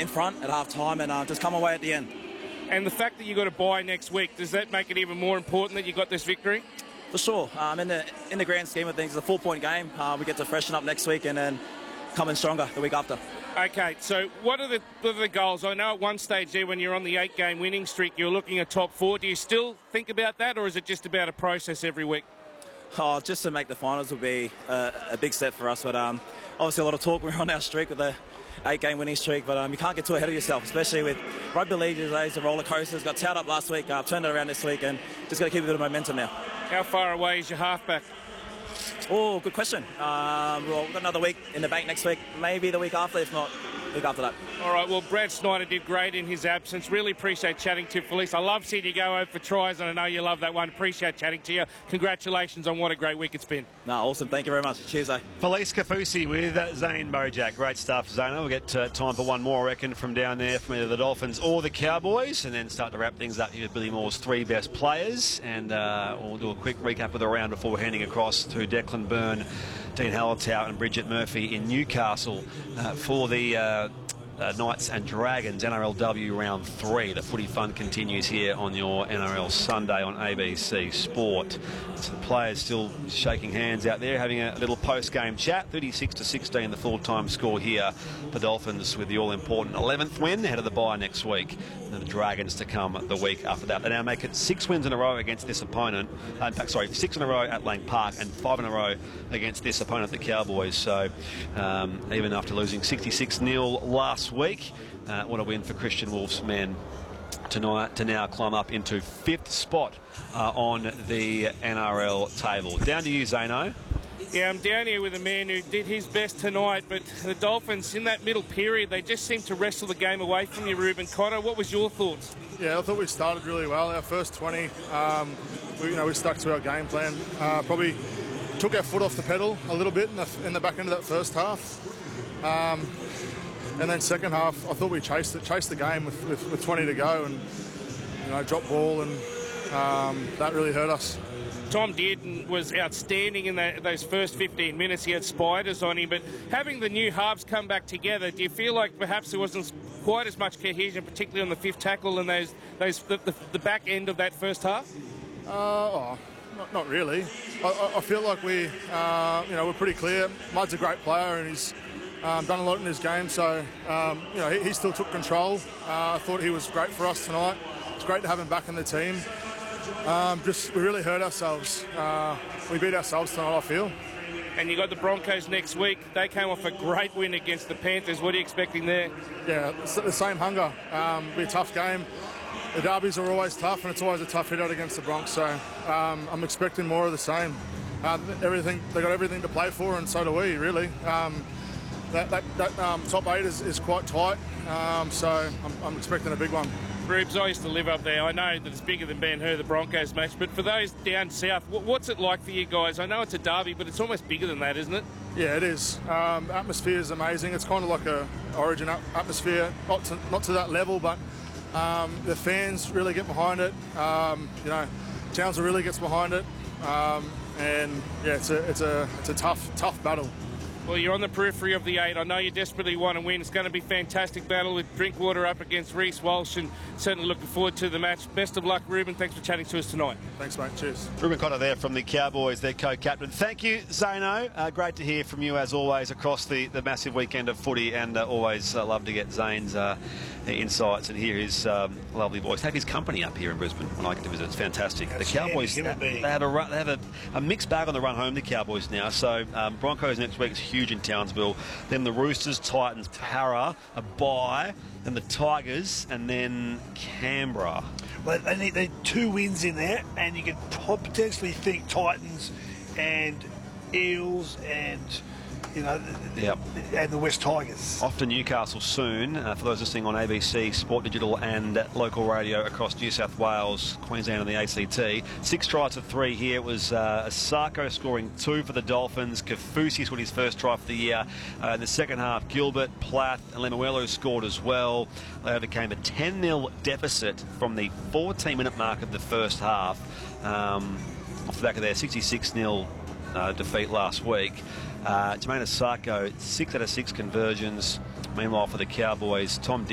in front at half time and just come away at the end. And the fact that you got a bye next week, does that make it even more important that you got this victory? For sure. In the grand scheme of things, it's a 4-point game. We get to freshen up next week and then come in stronger the week after. Okay, so what are the goals? I know at one stage there when you're on the 8-game winning streak, you're looking at top 4. Do you still think about that, or is it just about a process every week? Oh, just to make the finals would be a big step for us. But obviously a lot of talk. We're on our streak with the 8-game winning streak, but you can't get too ahead of yourself, especially with rugby league these days, the roller coasters. Got towed up last week, turned it around this week, and just got to keep a bit of momentum now. How far away is your halfback? Oh, good question. Well, we've got another week in the bank next week, maybe the week after, if not week after that. All right, well, Brad Snyder did great in his absence. Really appreciate chatting to you, Felice. I love seeing you go over for tries, and I know you love that one. Appreciate chatting to you. Congratulations on what a great week it's been. No, awesome. Thank you very much. Cheers, eh? Felice Kaufusi with Zane Bojak. Great stuff, Zane. We'll get time for one more, I reckon, from down there from either the Dolphins or the Cowboys, and then start to wrap things up here with Billy Moore's 3 best players. And we'll do a quick recap of the round before handing across to Declan Byrne, Dean Hallertau and Bridget Murphy in Newcastle for the Knights and Dragons NRLW round 3. The footy fun continues here on your NRL Sunday on ABC Sport. So the players still shaking hands out there, having a little post-game chat. 36-16 the full-time score here. The Dolphins with the all-important 11th win ahead of the bye next week. And the Dragons to come the week after that. They now make it 6 wins in a row against this opponent. In fact, 6 in a row at Lang Park and 5 in a row against this opponent, the Cowboys. So even after losing 66-0 last week, what a win for Christian Wolf's men tonight to now climb up into 5th spot on the NRL table. Down to you, Zano. Yeah, I'm down here with a man who did his best tonight, but the Dolphins, in that middle period, they just seemed to wrestle the game away from you, Ruben Cotter. What was your thoughts? Yeah, I thought we started really well. Our first 20, we stuck to our game plan. Probably took our foot off the pedal a little bit in the back end of that first half. And then second half, I thought we chased the game with 20 to go and dropped ball, and that really hurt us. Tom Dearden was outstanding in those first 15 minutes. He had spiders on him, but having the new halves come back together, do you feel like perhaps there wasn't quite as much cohesion, particularly on the 5th tackle and the back end of that first half? Not really. I feel like we're pretty clear. Mudd's a great player and he's done a lot in his game, so he still took control. I thought he was great for us tonight. It's great to have him back in the team. We really hurt ourselves. We beat ourselves tonight, I feel. And you got the Broncos next week. They came off a great win against the Panthers. What are you expecting there? Yeah, it's the same hunger. It'll be a tough game. The derbies are always tough, and it's always a tough hit out against the Bronx. So I'm expecting more of the same. They got everything to play for, and so do we. Really, that top 8 is quite tight. So I'm expecting a big one. Rubes, I used to live up there. I know that it's bigger than Ben Hur, the Broncos match, but for those down south, what's it like for you guys? I know it's a derby, but it's almost bigger than that, isn't it? Yeah, it is. Atmosphere is amazing. It's kind of like a Origin atmosphere, not to that level, but the fans really get behind it. Townsville really gets behind it, and yeah, it's a tough battle. Well, you're on the periphery of the 8. I know you desperately want to win. It's going to be a fantastic battle with Drinkwater up against Reece Walsh, and certainly looking forward to the match. Best of luck, Ruben. Thanks for chatting to us tonight. Thanks, mate. Cheers. Ruben Cotter there from the Cowboys, their co-captain. Thank you, Zano. Great to hear from you, as always, across the massive weekend of footy, and always love to get Zane's insights and hear his lovely voice. Have his company up here in Brisbane when I get to visit. It's fantastic. The Cowboys, they have a mixed bag on the run home, the Cowboys now. So Broncos next week is huge in Townsville. Then the Roosters, Titans, Para, a bye, then the Tigers, and then Canberra. Well, they need 2 wins in there, and you could potentially think Titans and Eels and and the West Tigers. Off to Newcastle soon. For those listening on ABC, Sport Digital and local radio across New South Wales, Queensland and the ACT. 6 tries to 3 here. It was Asako scoring 2 for the Dolphins. Kaufusi scored his first try for the year. In the second half, Gilbert, Plath and Lemuelu scored as well. They overcame a 10-0 deficit from the 14-minute mark of the first half off the back of their 66-0 defeat last week. Jermaine Asako, 6 out of 6 conversions. Meanwhile, for the Cowboys, Tom